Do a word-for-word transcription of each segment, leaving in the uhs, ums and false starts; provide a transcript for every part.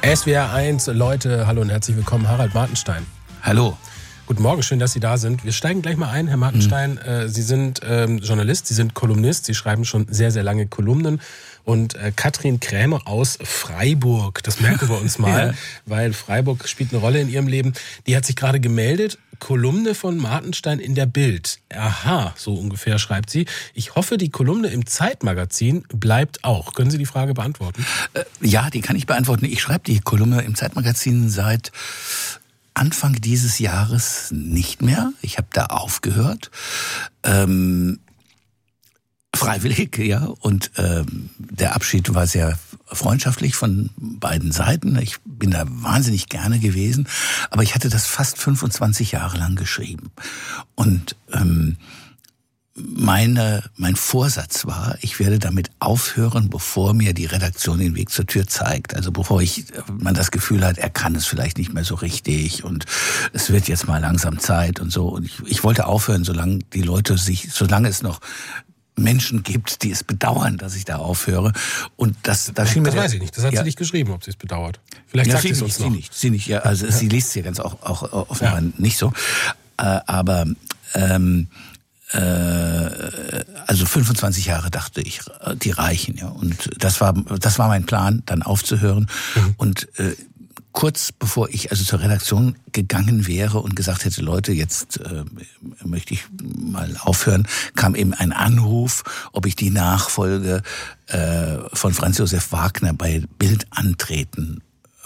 S W R eins, Leute, hallo und herzlich willkommen, Harald Martenstein. Hallo. Guten Morgen, schön, dass Sie da sind. Wir steigen gleich mal ein, Herr Martenstein. Mhm. Sie sind ähm, Journalist, Sie sind Kolumnist, Sie schreiben schon sehr, sehr lange Kolumnen. Und äh, Katrin Krämer aus Freiburg, das merken wir uns mal, ja. Weil Freiburg spielt eine Rolle in Ihrem Leben. Die hat sich gerade gemeldet, Kolumne von Martenstein in der Bild. Aha, so ungefähr schreibt sie. Ich hoffe, die Kolumne im Zeitmagazin bleibt auch. Können Sie die Frage beantworten? Äh, ja, die kann ich beantworten. Ich schreibe die Kolumne im Zeitmagazin seit Anfang dieses Jahres nicht mehr. Ich habe da aufgehört. Ähm, freiwillig, ja. Und ähm, der Abschied war sehr freundschaftlich von beiden Seiten. Ich bin da wahnsinnig gerne gewesen. Aber ich hatte das fast fünfundzwanzig Jahre lang geschrieben. Und ähm, Meine, mein Vorsatz war, ich werde damit aufhören, bevor mir die Redaktion den Weg zur Tür zeigt. Also bevor ich, man das Gefühl hat, er kann es vielleicht nicht mehr so richtig und es wird jetzt mal langsam Zeit und so. Und ich, ich wollte aufhören, solange die Leute sich, solange es noch Menschen gibt, die es bedauern, dass ich da aufhöre. Und das, da schien mir das weiß ich nicht. Das hat ja. sie nicht geschrieben, ob sie es bedauert. Vielleicht ja, sagt sie es uns sie noch. Nicht, sie nicht. Ja, also ja. sie liest es ja ganz auch, auch offenbar ja. nicht so. Äh, aber ähm, also fünfundzwanzig Jahre dachte ich, die reichen, ja. Und das war, das war mein Plan, dann aufzuhören. Mhm. Und äh, kurz bevor ich also zur Redaktion gegangen wäre und gesagt hätte, Leute, jetzt äh, möchte ich mal aufhören, kam eben ein Anruf, ob ich die Nachfolge äh, von Franz Josef Wagner bei Bild antreten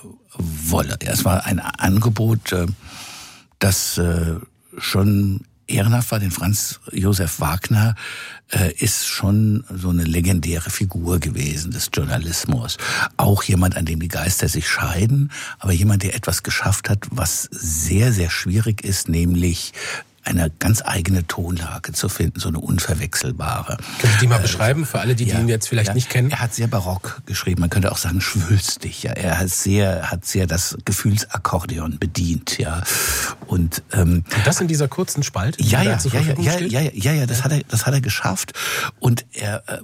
wolle. Es war ein Angebot, äh, das äh, schon ehrenhaft war, denn Franz Josef Wagner äh, ist schon so eine legendäre Figur gewesen des Journalismus. Auch jemand, an dem die Geister sich scheiden, aber jemand, der etwas geschafft hat, was sehr, sehr schwierig ist, nämlich eine ganz eigene Tonlage zu finden, so eine unverwechselbare. Können Sie die mal äh, beschreiben, für alle, die, ja, die ihn jetzt vielleicht ja, nicht kennen? Er hat sehr barock geschrieben, man könnte auch sagen schwülstig. Ja. Er hat sehr, hat sehr das Gefühlsakkordeon bedient. Ja. Und, ähm, Und das in dieser kurzen Spalte? Ja, ja, ja, ja, ja, ja, ja, ja, ja, das hat er, das hat er geschafft. Und er, äh,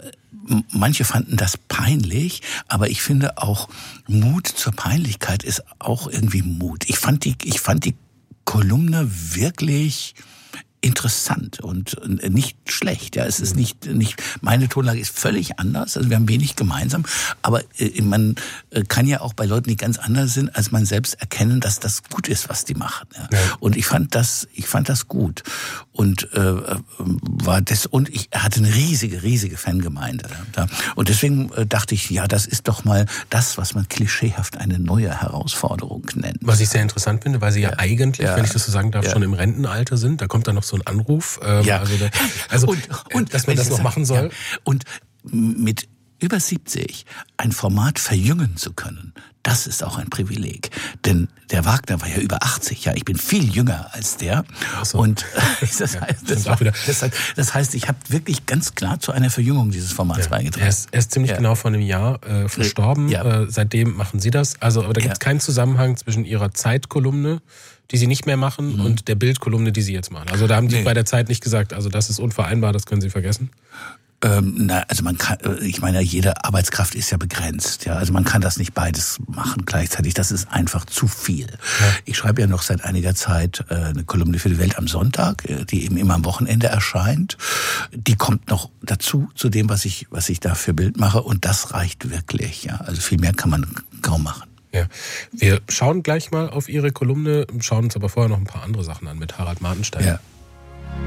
manche fanden das peinlich, aber ich finde auch, Mut zur Peinlichkeit ist auch irgendwie Mut. Ich fand die, ich fand die Kolumne wirklich interessant und nicht schlecht. Ja, es ist nicht nicht meine Tonlage ist völlig anders. Also wir haben wenig gemeinsam, aber äh, man äh, kann ja auch bei Leuten, die ganz anders sind, als man selbst erkennen, dass das gut ist, was die machen. Ja. Ja. Und ich fand das ich fand das gut und äh, war das und ich hatte eine riesige riesige Fangemeinde da. Und deswegen äh, dachte ich, ja, das ist doch mal das, was man klischeehaft eine neue Herausforderung nennt. Was ich sehr interessant finde, weil Sie ja, ja eigentlich, ja. wenn ich das so sagen darf, ja. schon im Rentenalter sind. Da kommt dann noch so ein Anruf, ähm, ja. also, da, also und, und, dass man das noch machen soll. Ja. Und mit über siebzig ein Format verjüngen zu können, das ist auch ein Privileg. Denn der Wagner war ja über achtzig, ja, ich bin viel jünger als der. Ach so. Und das, ja, heißt, das, war, das, das heißt, ich habe wirklich ganz klar zu einer Verjüngung dieses Formats ja. beigetragen. Er ist, er ist ziemlich ja. genau vor einem Jahr äh, verstorben. Ja. Äh, seitdem machen Sie das. Also, aber da gibt es ja. keinen Zusammenhang zwischen Ihrer Zeitkolumne, die Sie nicht mehr machen, mhm. und der Bildkolumne, die Sie jetzt machen. Also da haben Sie nee. bei der Zeit nicht gesagt, also das ist unvereinbar, das können Sie vergessen. Ähm, na, also man kann, ich meine, jede Arbeitskraft ist ja begrenzt, ja. Also man kann das nicht beides machen gleichzeitig. Das ist einfach zu viel. Ja. Ich schreibe ja noch seit einiger Zeit äh, eine Kolumne für die Welt am Sonntag, die eben immer am Wochenende erscheint. Die kommt noch dazu, zu dem, was ich, was ich da für Bild mache. Und das reicht wirklich, ja. Also viel mehr kann man kaum machen. Ja, wir schauen gleich mal auf Ihre Kolumne, schauen uns aber vorher noch ein paar andere Sachen an mit Harald Martenstein. Ja.